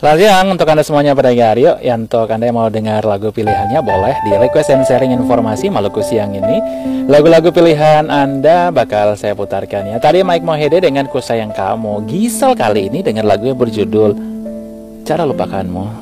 Selamat siang untuk Anda semuanya pada hari. Yuk, yang untuk Anda yang mau dengar lagu pilihannya boleh di request dan sharing informasi Maluku siang ini. Lagu-lagu pilihan Anda bakal saya putarkan ya. Tadi Mike Mohede dengan Ku Sayang Kamu. Gisel kali ini dengan lagu yang berjudul Cara Lupakanmu.